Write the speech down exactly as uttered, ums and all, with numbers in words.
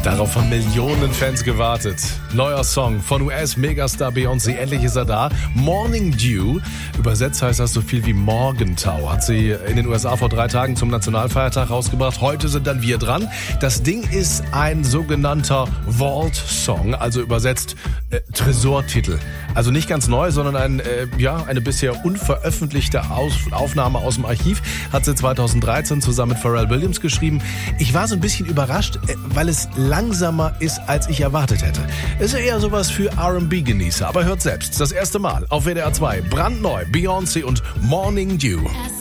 Darauf haben Millionen Fans gewartet. Neuer Song von U S-Megastar Beyoncé, endlich ist er da. Morning Dew, übersetzt heißt das so viel wie Morgentau. Hat sie in den U S A vor drei Tagen zum Nationalfeiertag rausgebracht. Heute sind dann wir dran. Das Ding ist ein sogenannter Vault-Song, also übersetzt äh, Tresortitel. Also nicht ganz neu, sondern ein, äh, ja, eine bisher unveröffentlichte Aus- Aufnahme aus dem Archiv. Hat sie zweitausenddreizehn zusammen mit Pharrell Williams geschrieben. Ich war so ein bisschen überrascht, äh, weil es langsamer ist, als ich erwartet hätte. Ist ja eher sowas für R and B-Genießer, aber hört selbst. Das erste Mal auf W D R zwei. Brandneu, Beyoncé und Morning Dew.